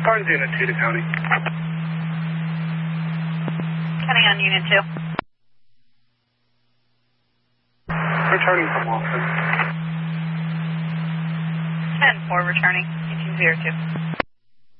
Barnes Unit 2 to County. County on Unit 2. Returning from Walton. 10-4 returning, 1802.